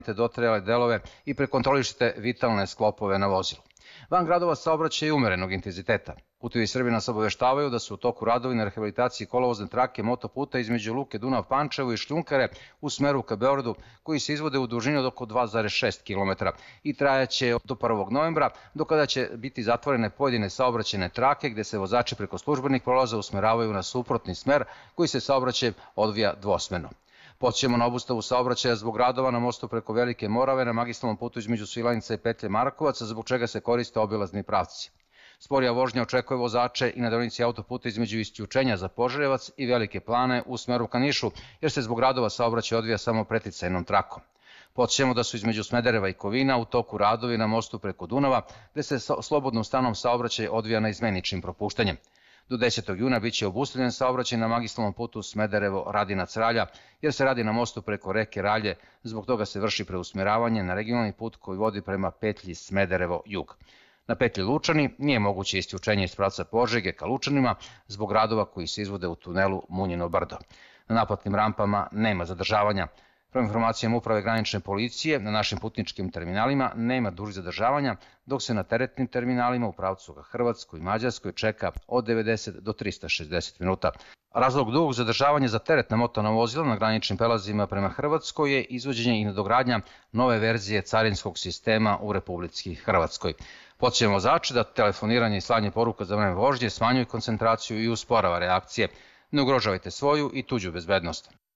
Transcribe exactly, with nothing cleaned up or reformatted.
dotrajale delove i prekontrolišite vitalne sklopove na vozilu. Van gradova saobraćaj je umerenog intenziteta. Putevi Srbije nas obaveštavaju da su u toku radovi na rehabilitaciji kolovozne trake motoputa između luke Dunav-Pančevo i Šljunkare u smeru ka Beogradu, koji se izvode u dužini od oko dva zarez šest kilometara i trajaće do prvog novembra, do kada će biti zatvorene pojedine saobraćajne trake gde se vozači preko službenih prolaza usmeravaju na suprotni smer koji se saobraćaj odvija dvosmerno. Podsećamo na obustavu saobraćaja zbog radova na mostu preko Velike Morave na magistralnom putu između Svilajnca i Petlje Markovac, zbog čega se koriste obilazni pravci. Sporija vožnja očekuje vozače i na deonici autoputa između isključenja za Požarevac i Velike Plane u smeru ka Nišu, jer se zbog radova saobraćaj odvija samo preticajnom trakom. Podsećamo da su između Smedereva i Kovina u toku radovi na mostu preko Dunava, gde se slobodnom stanom saobraćaj odvija naizmeničnim propuštanjem. Do desetog juna biće obustavljen saobraćaj na magistralnom putu Smederevo-Radinac-Ralja, jer se radi na mostu preko reke Ralje, zbog toga se vrši preusmeravanje na regionalni put koji vodi prema petlji Smederevo-Jug. Na petlji Lučani nije moguće isključenje iz pravca Požege ka Lučanima zbog radova koji se izvode u tunelu Munjino brdo. Na naplatnim rampama nema zadržavanja. Prema informacijama Uprave granične policije, na našim putničkim terminalima nema dužih zadržavanja, dok se na teretnim terminalima u pravcu ka Hrvatskoj i Mađarskoj čeka od devedeset do trista šezdeset minuta. Razlog dugog zadržavanja za teretna motorna vozila na graničnim prelazima prema Hrvatskoj je izvođenje i nadogradnja nove verzije carinskog sistema u Republici Hrvatskoj. Podsećamo vozače da telefoniranje i slanje poruka za vreme vožnje smanjuje koncentraciju i usporava reakcije. Ne ugrožavajte svoju i tuđu bezbednost.